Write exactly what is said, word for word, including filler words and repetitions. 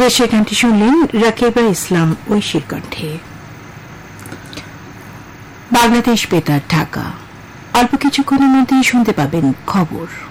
দেশের গানটি শুনলেন রাকিবা ইসলাম ঐশীর কণ্ঠে। বাংলাদেশ বেতার ঢাকা। অল্প কিছুক্ষণের মধ্যেই শুনতে পাবেন খবর।